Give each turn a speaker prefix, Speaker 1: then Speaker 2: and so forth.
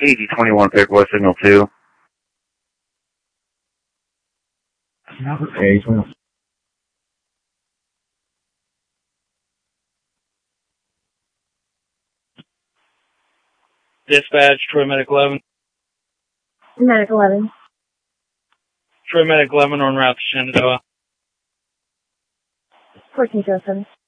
Speaker 1: 8021 Paperboy Signal 2.
Speaker 2: Hey, 21.
Speaker 3: Dispatch, Troy Medic 11.
Speaker 4: Medic 11.
Speaker 3: Troy Medic 11 on route to Shenandoah.
Speaker 4: 1407.